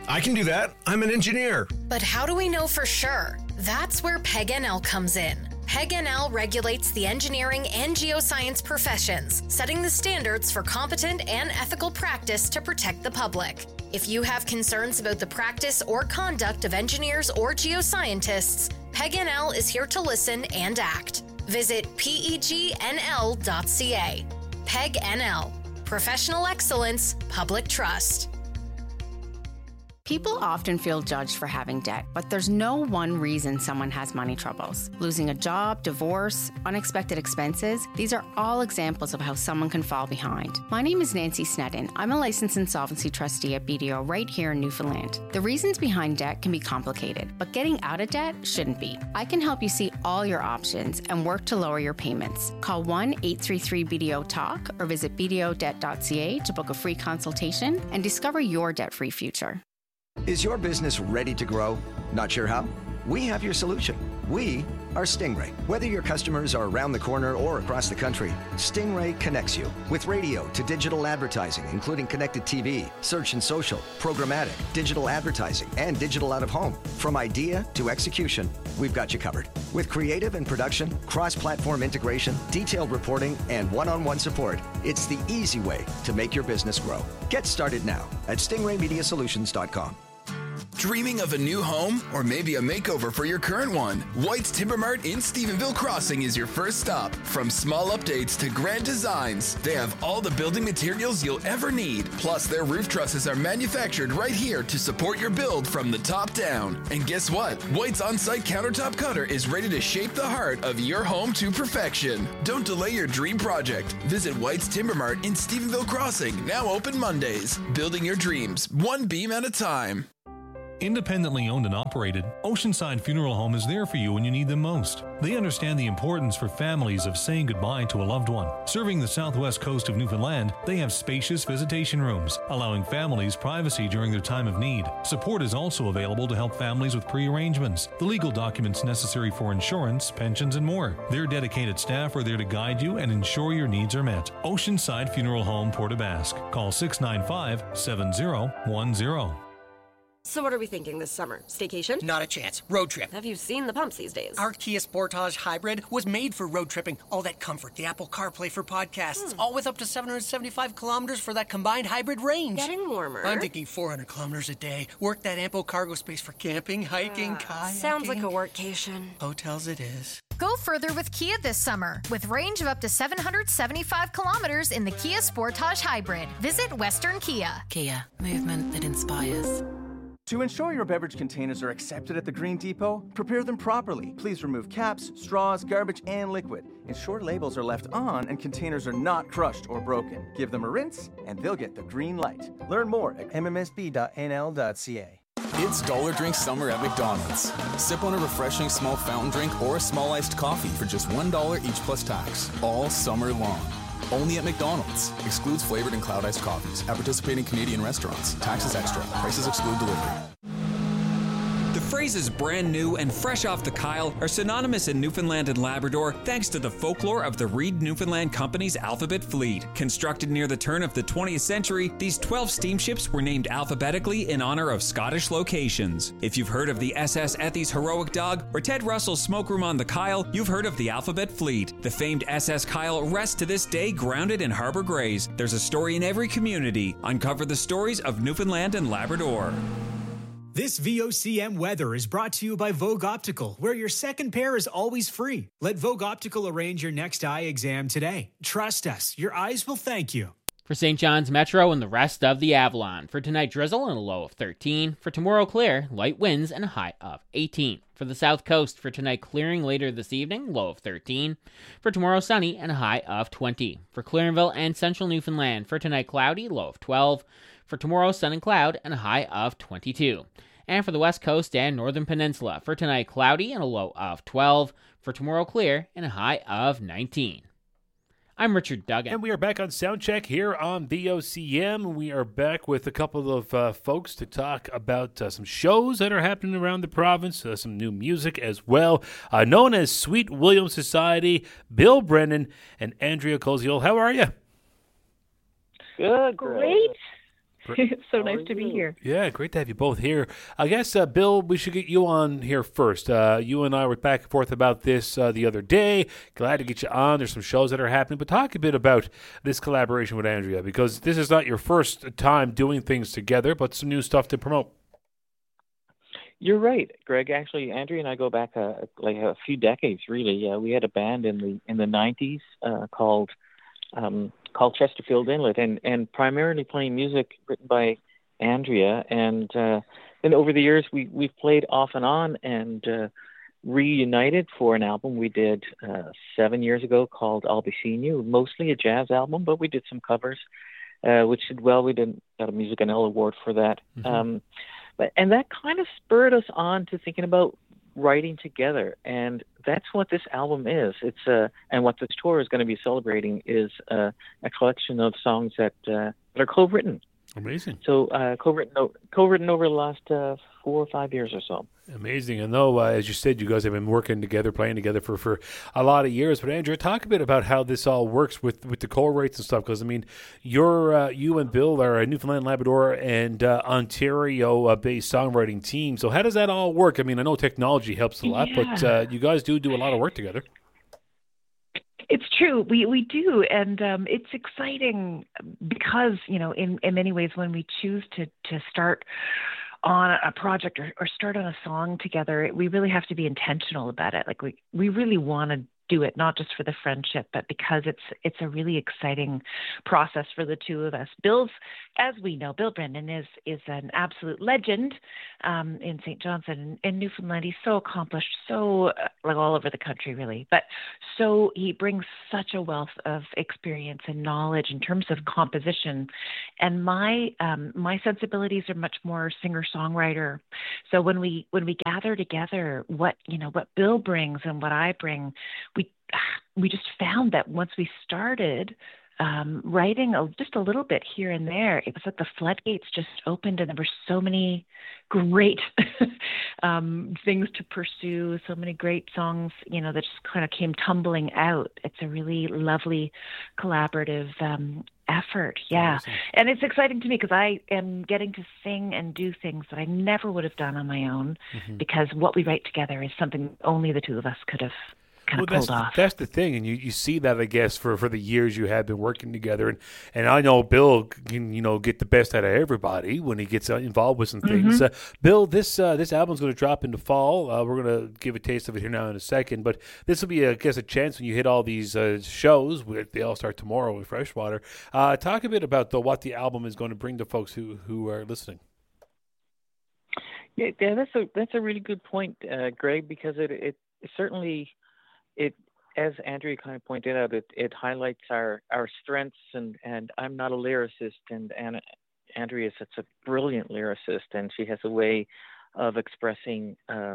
I can do that. I'm an engineer. But how do we know for sure? That's where PEG-NL comes in. PEG-NL regulates the engineering and geoscience professions, setting the standards for competent and ethical practice to protect the public. If you have concerns about the practice or conduct of engineers or geoscientists, PEG-NL is here to listen and act. Visit pegnl.ca. PEG-NL. Professional excellence, public trust. People often feel judged for having debt, but there's no one reason someone has money troubles. Losing a job, divorce, unexpected expenses, these are all examples of how someone can fall behind. My name is Nancy Sneddon. I'm a licensed insolvency trustee at BDO right here in Newfoundland. The reasons behind debt can be complicated, but getting out of debt shouldn't be. I can help you see all your options and work to lower your payments. Call 1-833-BDO-TALK or visit bdodebt.ca to book a free consultation and discover your debt-free future. Is your business ready to grow? Not sure how? We have your solution. We are Stingray. Whether your customers are around the corner or across the country, Stingray connects you with radio to digital advertising, including connected TV, search and social, programmatic, digital advertising, and digital out of home. From idea to execution, we've got you covered. With creative and production, cross-platform integration, detailed reporting, and one-on-one support, it's the easy way to make your business grow. Get started now at stingraymediasolutions.com. Dreaming of a new home or maybe a makeover for your current one? White's Timber Mart in Stephenville Crossing is your first stop. From small updates to grand designs, they have all the building materials you'll ever need. Plus, their roof trusses are manufactured right here to support your build from the top down. And guess what? White's on-site countertop cutter is ready to shape the heart of your home to perfection. Don't delay your dream project. Visit White's Timber Mart in Stephenville Crossing, now open Mondays. Building your dreams, one beam at a time. Independently owned and operated, Oceanside Funeral Home is there for you when you need them most. They understand the importance for families of saying goodbye to a loved one. Serving the southwest coast of Newfoundland, they have spacious visitation rooms, allowing families privacy during their time of need. Support is also available to help families with pre-arrangements, the legal documents necessary for insurance, pensions, and more. Their dedicated staff are there to guide you and ensure your needs are met. Oceanside Funeral Home, Port aux Basques. Call 695-7010. So what are we thinking this summer? Staycation? Not a chance. Road trip. Have you seen the pumps these days? Our Kia Sportage Hybrid was made for road tripping. All that comfort, the Apple CarPlay for podcasts, all with up to 775 kilometers for that combined hybrid range. Getting warmer. I'm thinking 400 kilometers a day. Work that ample cargo space for camping, hiking, kayaking. Sounds like a workcation. Hotels it is. Go further with Kia this summer with range of up to 775 kilometers in the Kia Sportage Hybrid. Visit Western Kia. Kia, movement that inspires. To ensure your beverage containers are accepted at the Green Depot, prepare them properly. Please remove caps, straws, garbage, and liquid. Ensure labels are left on and containers are not crushed or broken. Give them a rinse, and they'll get the green light. Learn more at mmsb.nl.ca. It's Dollar Drink Summer at McDonald's. Sip on a refreshing small fountain drink or a small iced coffee for just $1 each plus tax, all summer long. Only at McDonald's. Excludes flavored and cloud iced coffees at participating Canadian restaurants. Taxes extra. Prices exclude delivery. The phrases brand new and fresh off the Kyle are synonymous in Newfoundland and Labrador thanks to the folklore of the Reed Newfoundland Company's Alphabet Fleet. Constructed near the turn of the 20th century, these 12 steamships were named alphabetically in honor of Scottish locations. If you've heard of the SS Ethy's Heroic Dog or Ted Russell's Smoke Room on the Kyle, you've heard of the Alphabet Fleet. The famed SS Kyle rests to this day grounded in Harbour Grays. There's a story in every community. Uncover the stories of Newfoundland and Labrador. This VOCM weather is brought to you by Vogue Optical, where your second pair is always free. Let Vogue Optical arrange your next eye exam today. Trust us, your eyes will thank you. For St. John's Metro and the rest of the Avalon, for tonight drizzle and a low of 13. For tomorrow clear, light winds and a high of 18. For the South Coast, for tonight clearing later this evening, low of 13. For tomorrow sunny and a high of 20. For Clarenville and Central Newfoundland, for tonight cloudy, low of 12. For tomorrow sun and cloud and a high of 22. And for the West Coast and Northern Peninsula, for tonight cloudy and a low of 12. For tomorrow clear and a high of 19. I'm Richard Duggan. And we are back on Soundcheck here on VOCM. We are back with a couple of folks to talk about some shows that are happening around the province, some new music as well. Known as Sweet William Society, Bill Brennan and Andrea Koziol. How are you? Good. Great. It's so nice to be here. Yeah, great to have you both here. I guess, Bill, we should get you on here first. You and I were back and forth about this the other day. Glad to get you on. There's some shows that are happening. But talk a bit about this collaboration with Andrea, because this is not your first time doing things together, but some new stuff to promote. You're right, Greg. Actually, Andrea and I go back like a few decades, really. We had a band in the 90s called Chesterfield Inlet, and primarily playing music written by Andrea. And then over the years, we've played off and on and reunited for an album we did 7 years ago called I'll Be Seeing You, mostly a jazz album, but we did some covers, which did well. We got a Music NL award for that. Mm-hmm. And that kind of spurred us on to thinking about writing together, and that's what this album is. And what this tour is going to be celebrating is a collection of songs that are co-written. Amazing. So co-written over the last 4 or 5 years or so. Amazing. I know, as you said, you guys have been working together, playing together for a lot of years. But Andrea, talk a bit about how this all works with the call rates and stuff. Because I mean, you and Bill are a Newfoundland, Labrador, and Ontario-based songwriting team. So how does that all work? I mean, I know technology helps a lot, but you guys do a lot of work together. It's true. We do. And it's exciting because, in many ways, when we choose to start on a project or start on a song together, we really have to be intentional about it. Like we really want to do it, not just for the friendship, but because it's a really exciting process for the two of us. As we know, Bill Brennan is an absolute legend in St. Johnson in Newfoundland. He's so accomplished, so like all over the country, really. But so he brings such a wealth of experience and knowledge in terms of composition. And my sensibilities are much more singer-songwriter. So when we gather together, what Bill brings and what I bring, we just found that once we started writing just a little bit here and there, it was like the floodgates just opened, and there were so many great things to pursue, so many great songs, that just kind of came tumbling out. It's a really lovely collaborative effort. Yeah. Awesome. And it's exciting to me because I am getting to sing and do things that I never would have done on my own, because what we write together is something only the two of us could have that's the thing, and you see that, I guess, for the years you have been working together, and I know Bill can get the best out of everybody when he gets involved with some things. Bill, this album's going to drop into fall. We're going to give a taste of it here now in a second, but this will be, I guess, a chance when you hit all these shows. They all start tomorrow with Freshwater. Talk a bit about what the album is going to bring to folks who are listening. Yeah, that's a really good point, Greg, because it certainly. As Andrea kind of pointed out, it highlights our strengths, and I'm not a lyricist, and Andrea is such a brilliant lyricist, and she has a way of expressing,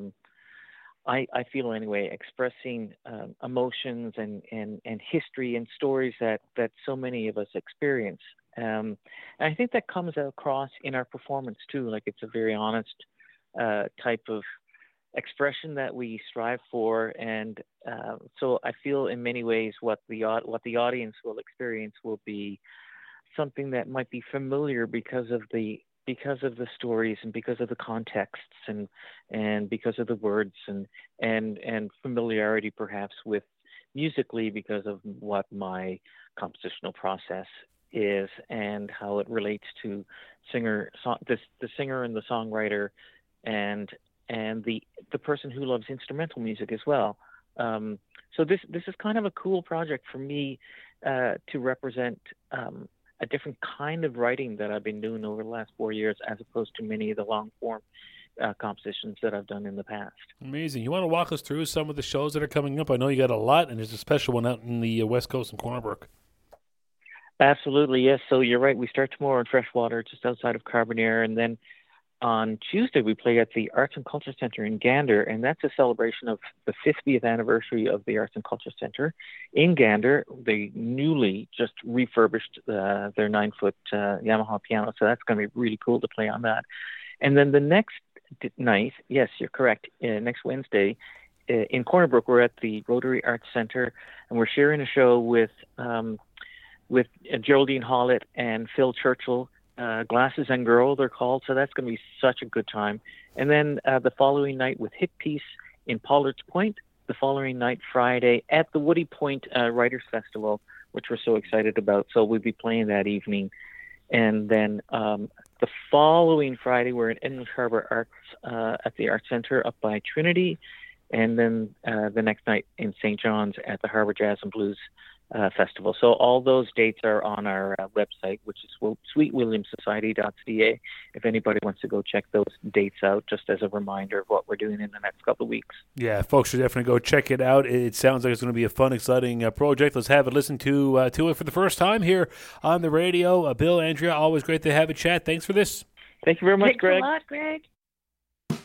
I feel anyway, expressing emotions and history and stories that so many of us experience. And I think that comes across in our performance too. Like, it's a very honest type of expression that we strive for, and so I feel in many ways what the audience will experience will be something that might be familiar because of the stories and because of the contexts and because of the words and familiarity perhaps with musically because of what my compositional process is and how it relates to the singer and the songwriter and the person who loves instrumental music as well. So this is kind of a cool project for me to represent a different kind of writing that I've been doing over the last 4 years, as opposed to many of the long form compositions that I've done in the past. Amazing. You want to walk us through some of the shows that are coming up? I know you got a lot, and there's a special one out in the West Coast in Corner Brook. Absolutely, yes. So you're right. We start tomorrow in Freshwater, just outside of Carbonear, and then on Tuesday, we play at the Arts and Culture Center in Gander, and that's a celebration of the 50th anniversary of the Arts and Culture Center in Gander. They newly just refurbished their 9-foot Yamaha piano, so that's going to be really cool to play on that. And then the next night, yes, you're correct, next Wednesday, in Corner Brook, we're at the Rotary Arts Center, and we're sharing a show with Geraldine Hollett and Phil Churchill, Glasses and Girl, they're called. So that's going to be such a good time. And then the following night with Hit Piece in Pollard's Point. The following night, Friday, at the Woody Point Writers Festival, which we're so excited about. So we'll be playing that evening. And then the following Friday, we're at Edmonds Harbor Arts at the Arts Center up by Trinity. And then the next night in St. John's at the Harbor Jazz and Blues Festival. So all those dates are on our website, which is sweetwilliamsociety.ca, if anybody wants to go check those dates out, just as a reminder of what we're doing in the next couple of weeks. Yeah, folks should definitely go check it out. It sounds like it's going to be a fun, exciting project. Let's have it listen to it for the first time here on the radio. Bill, Andrea, always great to have a chat. Thanks for this. Thank you very much, Thanks Greg. Thanks a lot, Greg.